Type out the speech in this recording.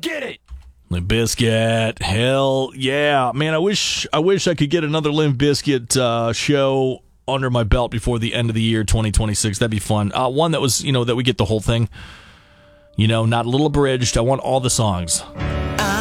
get it. Limp Bizkit, hell yeah, man! I wish I could get another Limp Bizkit show under my belt before the end of the year, 2026. That'd be fun. One that was, that we get the whole thing, not a little abridged. I want all the songs.